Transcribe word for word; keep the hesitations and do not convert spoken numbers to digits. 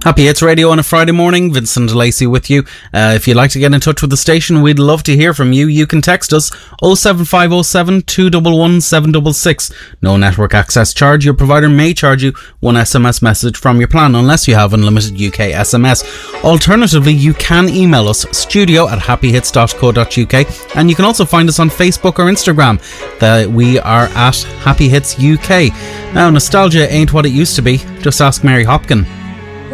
Happy Hits Radio on a Friday morning. Vincent Lacey with you. Uh, if you'd like to get in touch with the station, we'd love to hear from you. You can text us oh seven five oh seven, two one one, seven six six. No network access charge. Your provider may charge you one S M S message from your plan unless you have unlimited U K S M S. Alternatively, you can email us studio at happy hits dot co dot uk, and you can also find us on Facebook or Instagram. The, we are at Happy Hits U K. Now, nostalgia ain't what it used to be. Just ask Mary Hopkin.